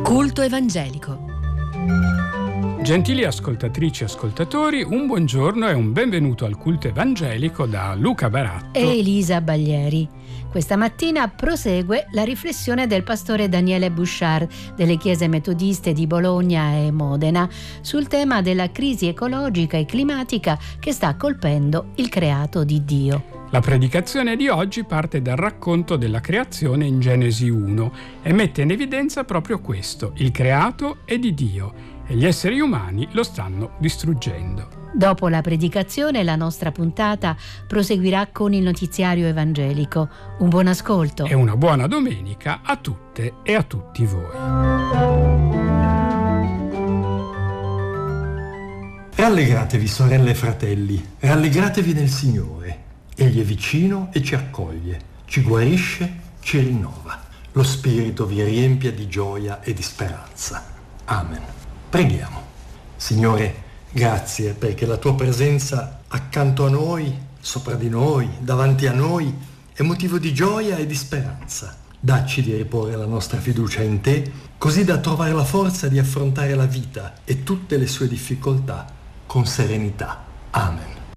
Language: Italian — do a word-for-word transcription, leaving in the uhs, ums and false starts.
Culto evangelico. Gentili ascoltatrici e ascoltatori, un buongiorno e un benvenuto al culto evangelico da Luca Baratto e Elisa Baglieri. Questa mattina prosegue la riflessione del pastore Daniele Bouchard delle chiese metodiste di Bologna e Modena sul tema della crisi ecologica e climatica che sta colpendo il creato di Dio. La predicazione di oggi parte dal racconto della creazione in Genesi uno e mette in evidenza proprio questo: il creato è di Dio e gli esseri umani lo stanno distruggendo. Dopo la predicazione, la nostra puntata proseguirà con il notiziario evangelico. Un buon ascolto e una buona domenica a tutte e a tutti voi. Rallegratevi, sorelle e fratelli, rallegratevi nel Signore. Egli è vicino e ci accoglie, ci guarisce, ci rinnova. Lo Spirito vi riempia di gioia e di speranza. Amen. Preghiamo. Signore, grazie perché la tua presenza accanto a noi, sopra di noi, davanti a noi, è motivo di gioia e di speranza. Dacci di riporre la nostra fiducia in te, così da trovare la forza di affrontare la vita e tutte le sue difficoltà con serenità. Amen.